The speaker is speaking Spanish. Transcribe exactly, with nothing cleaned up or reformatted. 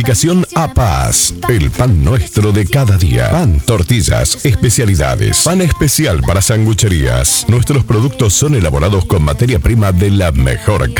Aplicación A Paz, el pan nuestro de cada día. Pan, tortillas, especialidades, pan especial para sangucherías. Nuestros productos son elaborados con materia prima de la mejor calidad.